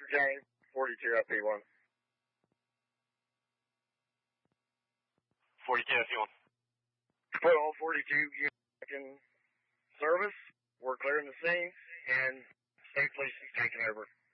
James, 42 FP1. 42 FP1. Put all 42 units in service. We're clearing the scene, and State Police is taking over.